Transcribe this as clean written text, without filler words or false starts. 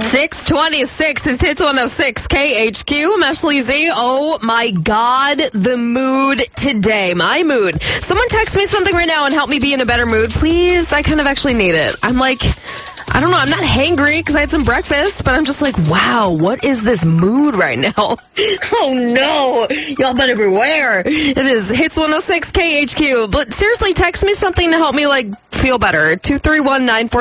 6:26 is Hits 106 KHQ. I'm Ashley Z. Oh my God, the mood today. My mood. Someone text me something right now and help me be in a better mood, please. I kind of actually need it. I'm like, I don't know. I'm not hangry because I had some breakfast, but I'm just like, wow, what is this mood right now? Oh no. Y'all better beware. It is Hits 106 KHQ. But seriously, text me something to help me feel better. 231-94